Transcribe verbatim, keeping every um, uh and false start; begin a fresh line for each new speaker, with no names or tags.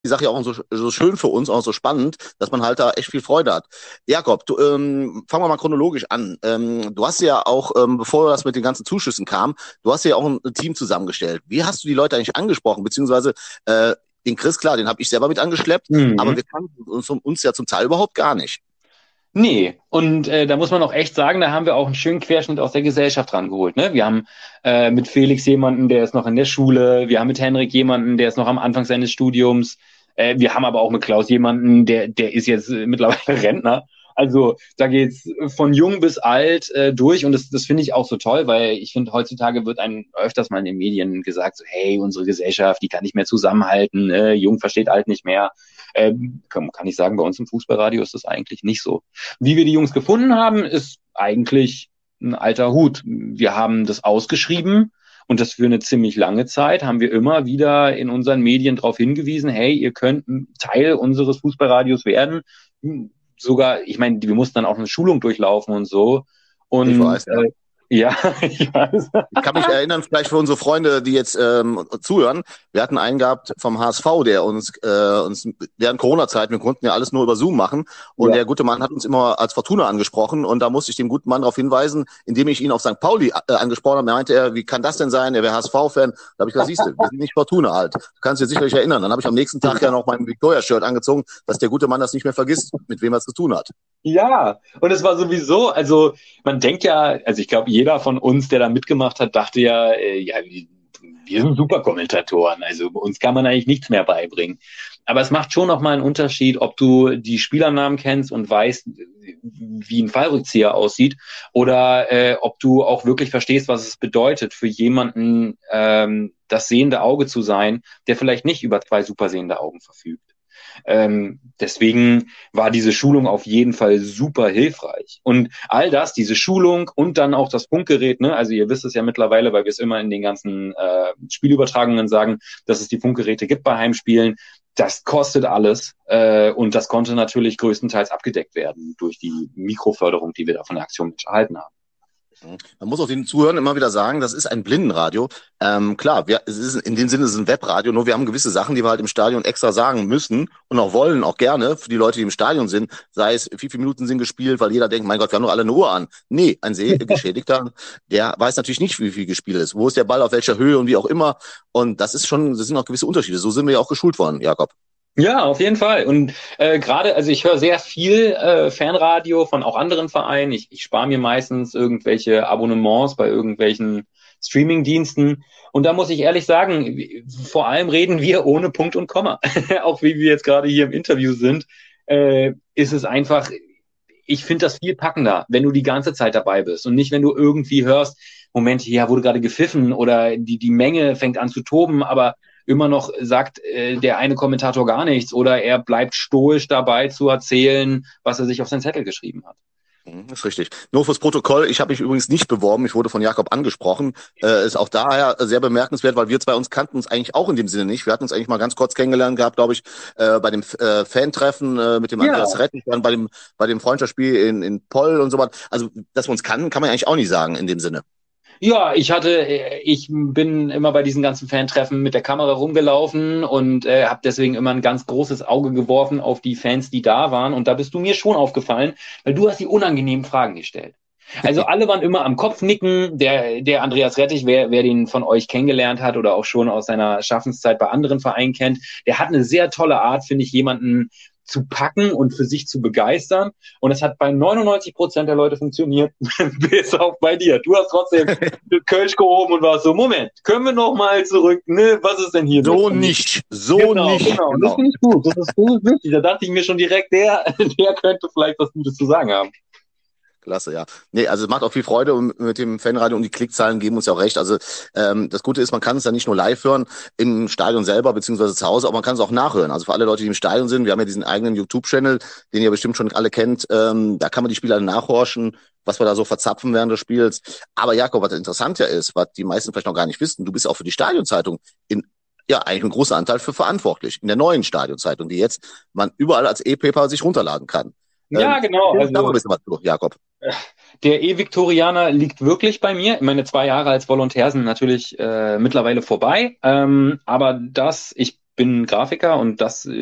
die Sache ja auch so, so schön für uns, auch so spannend, dass man halt da echt viel Freude hat. Jakob, du, ähm, fangen wir mal chronologisch an. Ähm, du hast ja auch, ähm, bevor das mit den ganzen Zuschüssen kam, du hast ja auch ein Team zusammengestellt. Wie hast du die Leute eigentlich angesprochen? Beziehungsweise äh, den Chris, klar, den habe ich selber mit angeschleppt, aber
Mhm.
wir kannten uns, uns ja zum Teil überhaupt gar nicht.
Nee, und äh, da muss man auch echt sagen, da haben wir auch einen schönen Querschnitt aus der Gesellschaft rangeholt. Ne? Wir haben äh, mit Felix jemanden, der ist noch in der Schule, wir haben mit Henrik jemanden, der ist noch am Anfang seines Studiums, äh, wir haben aber auch mit Klaus jemanden, der, der ist jetzt äh, mittlerweile Rentner. Also da geht's von jung bis alt äh, durch und das, das finde ich auch so toll, weil ich finde, heutzutage wird einem öfters mal in den Medien gesagt, so, hey, unsere Gesellschaft, die kann nicht mehr zusammenhalten, äh, jung versteht alt nicht mehr. Ähm, kann, kann ich sagen, bei uns im Fußballradio ist das eigentlich nicht so. Wie wir die Jungs gefunden haben, ist eigentlich ein alter Hut. Wir haben das ausgeschrieben und das für eine ziemlich lange Zeit haben wir immer wieder in unseren Medien darauf hingewiesen, hey, ihr könnt Teil unseres Fußballradios werden. Sogar, ich meine, wir mussten dann auch eine Schulung durchlaufen und so.
Ich
Und
weiß, ja.
äh, ja, ich weiß.
Ich kann mich erinnern, vielleicht für unsere Freunde, die jetzt ähm, zuhören, wir hatten einen gehabt vom H S V, der uns, äh, uns während Corona-Zeiten, wir konnten ja alles nur über Zoom machen und
Ja.
der gute Mann hat uns immer als Fortuna angesprochen und da musste ich dem guten Mann darauf hinweisen, indem ich ihn auf Sankt Pauli äh, angesprochen habe, meinte er, wie kann das denn sein, er wäre H S V-Fan, da habe ich gesagt, siehst du, wir sind nicht Fortuna halt, du kannst dir sicherlich erinnern, dann habe ich am nächsten Tag ja noch mein Victoria-Shirt angezogen, dass der gute Mann das nicht mehr vergisst, mit wem er es zu tun hat.
Ja, und es war sowieso, also man denkt ja, also ich glaube, jeder von uns, der da mitgemacht hat, dachte ja, äh, ja, wir sind super Kommentatoren, also uns kann man eigentlich nichts mehr beibringen. Aber es macht schon noch mal einen Unterschied, ob du die Spielernamen kennst und weißt, wie ein Fallrückzieher aussieht, oder äh, ob du auch wirklich verstehst, was es bedeutet, für jemanden ähm, das sehende Auge zu sein, der vielleicht nicht über zwei super sehende Augen verfügt. Ähm, deswegen war diese Schulung auf jeden Fall super hilfreich. Und all das, diese Schulung und dann auch das Funkgerät, ne? Also ihr wisst es ja mittlerweile, weil wir es immer in den ganzen äh, Spielübertragungen sagen, dass es die Funkgeräte gibt bei Heimspielen. Das kostet alles äh, und das konnte natürlich größtenteils abgedeckt werden durch die Mikroförderung, die wir da von der Aktion Mensch erhalten haben.
Man muss auch den Zuhörern immer wieder sagen, das ist ein Blindenradio. Ähm, klar, wir, es ist in dem Sinne es ist ein Webradio, nur wir haben gewisse Sachen, die wir halt im Stadion extra sagen müssen und auch wollen, auch gerne für die Leute, die im Stadion sind, sei es wie viele Minuten sind gespielt, weil jeder denkt, mein Gott, wir haben doch alle eine Uhr an. Nee, ein Sehgeschädigter, der weiß natürlich nicht, wie viel gespielt ist, wo ist der Ball, auf welcher Höhe und wie auch immer. Und das ist schon, das sind auch gewisse Unterschiede. So sind wir ja auch geschult worden, Jakob.
Ja, auf jeden Fall. Und äh, gerade, also ich höre sehr viel äh, Fanradio von auch anderen Vereinen. Ich, ich spare mir meistens irgendwelche Abonnements bei irgendwelchen Streaming-Diensten. Und da muss ich ehrlich sagen, vor allem reden wir ohne Punkt und Komma. Auch wie wir jetzt gerade hier im Interview sind, äh, ist es einfach, ich finde das viel packender, wenn du die ganze Zeit dabei bist und nicht, wenn du irgendwie hörst, Moment, hier wurde gerade gepfiffen oder die, die Menge fängt an zu toben, aber immer noch sagt äh, der eine Kommentator gar nichts oder er bleibt stoisch dabei zu erzählen, was er sich auf seinen Zettel geschrieben hat.
Mhm, ist richtig. Nur fürs Protokoll, ich habe mich übrigens nicht beworben, ich wurde von Jakob angesprochen. Äh, ist auch daher sehr bemerkenswert, weil wir zwei uns kannten uns eigentlich auch in dem Sinne nicht. Wir hatten uns eigentlich mal ganz kurz kennengelernt gehabt, glaube ich, äh, bei dem äh, Fan-Treffen äh, mit dem
Ja,
Andreas Rettich, dann bei dem bei dem Freundschaftsspiel in, in Poll und so was. Also, dass wir uns kannten, kann man eigentlich auch nicht sagen in dem Sinne.
ja, ich hatte, äh, ich bin immer bei diesen ganzen Fantreffen mit der Kamera rumgelaufen und äh, habe deswegen immer ein ganz großes Auge geworfen auf die Fans, die da waren. Und da bist du mir schon aufgefallen, weil du hast die unangenehmen Fragen gestellt. Also alle waren immer am Kopf nicken. Der, der Andreas Rettich, wer, wer den von euch kennengelernt hat oder auch schon aus seiner Schaffenszeit bei anderen Vereinen kennt, der hat eine sehr tolle Art, finde ich, jemanden zu packen und für sich zu begeistern. Und es hat bei neunundneunzig Prozent der Leute funktioniert, bis auf bei dir. Du hast trotzdem Kölsch gehoben und warst so, Moment, können wir noch mal zurück, ne, was ist denn hier
So
los?
nicht, so
Genau,
nicht.
genau. Und das
Genau.
finde ich gut. Das ist, das ist wichtig. Da dachte ich mir schon direkt, der, der könnte vielleicht was Gutes zu sagen haben.
Klasse, ja. Nee, also es macht auch viel Freude und mit dem Fanradio und die Klickzahlen geben uns ja auch recht. Also ähm, das Gute ist, man kann es ja nicht nur live hören im Stadion selber beziehungsweise zu Hause, aber man kann es auch nachhören. Also für alle Leute, die im Stadion sind, wir haben ja diesen eigenen YouTube-Channel, den ihr bestimmt schon alle kennt. Ähm, da kann man die Spieler nachhorchen, was wir da so verzapfen während des Spiels. Aber Jakob, was interessant ja ist, was die meisten vielleicht noch gar nicht wissen, du bist auch für die Stadionzeitung in ja, eigentlich ein großer Anteil für verantwortlich in der neuen Stadionzeitung, die jetzt man überall als E-Paper sich runterladen kann.
Ja,
Ähm,
genau.
erzähl uns da mal
Also
ein bisschen was zu, Jakob.
der E-Viktorianer liegt wirklich bei mir. Meine zwei Jahre als Volontär sind natürlich äh, mittlerweile vorbei. Ähm, aber das, ich bin Grafiker und das